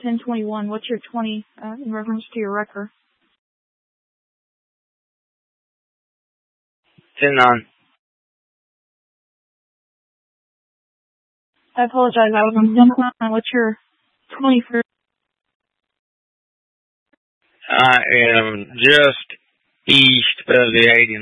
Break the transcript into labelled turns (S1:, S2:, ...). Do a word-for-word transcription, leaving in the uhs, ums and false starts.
S1: ten twenty-one. What's your twenty uh, in reference to your wrecker?
S2: ten nine.
S1: I apologize. I was on ten twenty-one. What's your twenty for?
S2: I am just east of the eighty.